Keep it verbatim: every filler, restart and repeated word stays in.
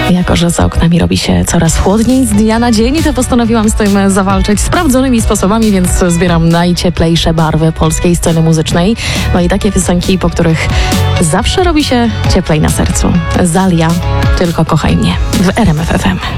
Jako że za oknami robi się coraz chłodniej z dnia na dzień, to postanowiłam z tym zawalczyć sprawdzonymi sposobami, więc zbieram najcieplejsze barwy polskiej sceny muzycznej. No i takie piosenki, po których zawsze robi się cieplej na sercu. Zalia, Tylko kochaj mnie w R M F F M.